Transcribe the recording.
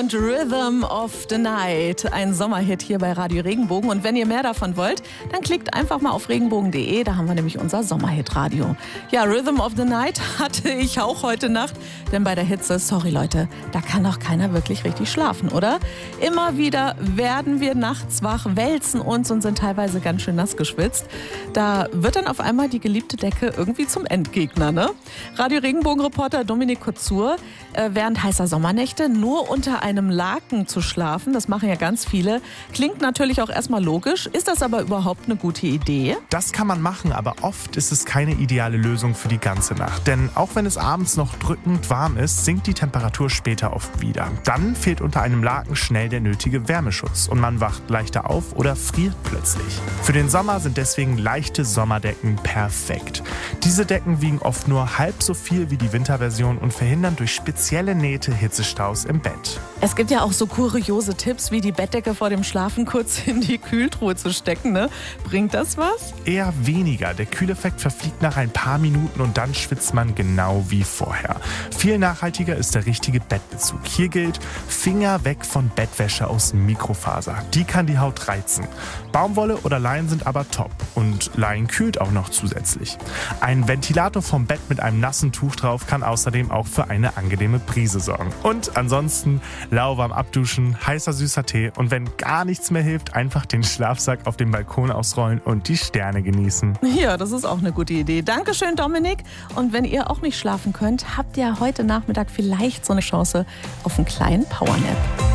und Rhythm of the Night. Ein Sommerhit hier bei Radio Regenbogen. Und wenn ihr mehr davon wollt, dann klickt einfach mal auf regenbogen.de. Da haben wir nämlich unser Sommerhit-Radio. Ja, Rhythm of the Night hatte ich auch heute Nacht. Denn bei der Hitze, sorry Leute, da kann doch keiner wirklich richtig schlafen, oder? Immer wieder werden wir nachts wach, wälzen uns und sind teilweise ganz schön nass geschwitzt. Da wird dann auf einmal die geliebte Decke irgendwie zum Endgegner, ne? Radio Regenbogen-Reporter Dominik Kutzur, während heißer Sommernächte nur unter einem Laken zu schlafen, das machen ja ganz viele, klingt natürlich auch erstmal logisch. Ist das aber überhaupt eine gute Idee? Das kann man machen, aber oft ist es keine ideale Lösung für die ganze Nacht. Denn auch wenn es abends noch drückend warm ist, sinkt die Temperatur später oft wieder. Dann fehlt unter einem Laken schnell der nötige Wärmeschutz und man wacht leichter auf oder friert plötzlich. Für den Sommer sind deswegen leichte Sommerdecken perfekt. Diese Decken wiegen oft nur halb so viel wie die Winterversion und verhindern durch spezielle Nähte Hitzestaus im Bett. Es gibt ja auch so kuriose Tipps, wie die Bettdecke vor dem Schlafen kurz in die Kühltruhe zu stecken, ne? Bringt das was? Eher weniger. Der Kühleffekt verfliegt nach ein paar Minuten und dann schwitzt man genau wie vorher. Viel nachhaltiger ist der richtige Bettbezug. Hier gilt, Finger weg von Bettwäsche aus Mikrofaser. Die kann die Haut reizen. Baumwolle oder Leinen sind aber top und Leinen kühlt auch noch zusätzlich. Ein Ventilator vom Bett mit einem nassen Tuch drauf kann außerdem auch für eine angenehme Brise sorgen. Und ansonsten lauwarm abduschen, heißer süßer Tee und wenn gar nichts mehr hilft, einfach den Schlafsack auf dem Balkon ausrollen und die Sterne genießen. Ja, das ist auch eine gute Idee. Dankeschön, Dominik. Und wenn ihr auch nicht schlafen könnt, habt ihr heute Nachmittag vielleicht so eine Chance auf einen kleinen Powernap.